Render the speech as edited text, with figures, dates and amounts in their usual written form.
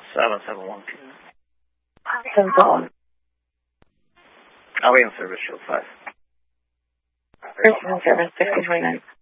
771. 771. I'll be in service, Shield 5. Person in service, 1629.